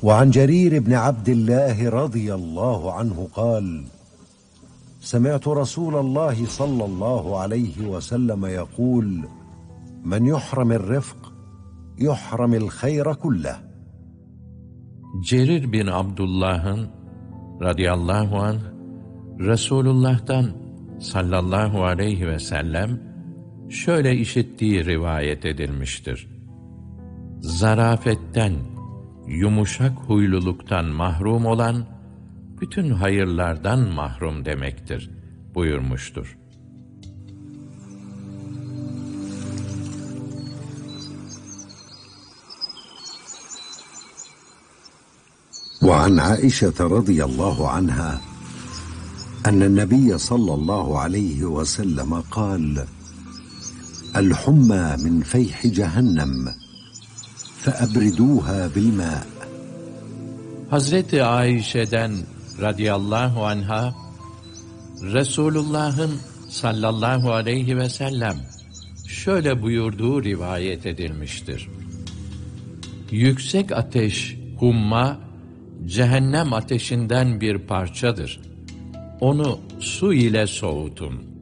وعن جرير بن عبد الله رضي الله عنه قال: سمعت رسول الله صلى الله عليه وسلم يقول: من يحرم الرفق يحرم الخير كله. Cerir bin Abdullah'ın radıyallahu anh Resulullah'tan sallallahu aleyhi ve sellem şöyle işittiği rivayet edilmiştir. Zarafetten, yumuşak huyluluktan mahrum olan bütün hayırlardan mahrum demektir buyurmuştur. وعن عائشة رضي الله عنها أن النبي صلى الله عليه وسلم قال: الحمى من فيح جهنم فأبردوها بالماء. Hazreti Ayşe'den radıyallahu anha, Resulullah'ın sallallahu aleyhi ve sellem şöyle buyurduğu rivayet edilmiştir. Yüksek ateş, humma, cehennem ateşinden bir parçadır. Onu su ile soğutun.